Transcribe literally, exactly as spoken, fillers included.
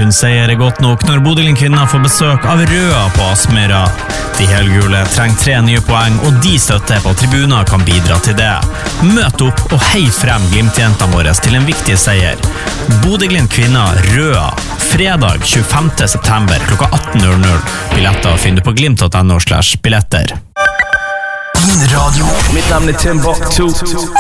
kun seier er godt nok når Bodø-Glimt-kvinner får besøk av Røa på Aspmyra. De helgule trenger tre nye poeng, og de støtter på tribuner kan bidra til det. Møt opp og hei frem Glimt-jentene våre til en viktig seier. Bodø-Glimt-kvinner Røa, fredag tjuefemte september klokka atten null null. Billetter finner du på glimt punktum no slash billetter. Din radio. Mitt navn er Timbuktu.